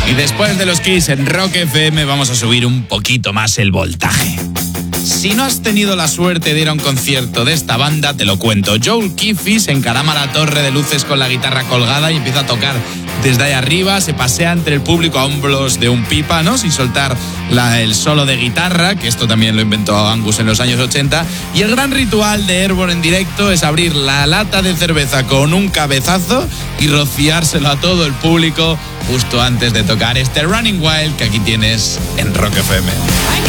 Y después de los Kiss en Rock FM vamos a subir un poquito más el voltaje. Si no has tenido la suerte de ir a un concierto de esta banda, te lo cuento. Joel Keefe se encarama la torre de luces con la guitarra colgada y empieza a tocar desde ahí arriba, se pasea entre el público a hombros de un pipa, ¿no? Sin soltar el solo de guitarra, que esto también lo inventó Angus en los años 80. Y el gran ritual de Airborne en directo es abrir la lata de cerveza con un cabezazo y rociárselo a todo el público justo antes de tocar este Running Wild que aquí tienes en Rock FM.